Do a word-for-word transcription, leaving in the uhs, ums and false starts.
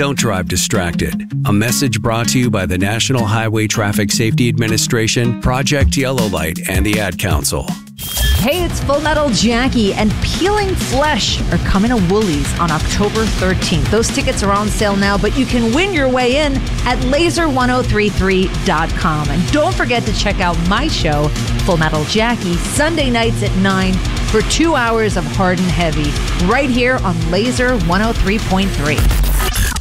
Don't drive distracted. A message brought to you by the National Highway Traffic Safety Administration, Project Yellow Light, and the Ad Council. Hey, it's Full Metal Jackie, and Peeling Flesh are coming to Woolies on October thirteenth. Those tickets are on sale now, but you can win your way in at laser ten thirty-three dot com. And don't forget to check out my show, Full Metal Jackie, Sunday nights at nine for two hours of hard and heavy, right here on Laser one oh three point three.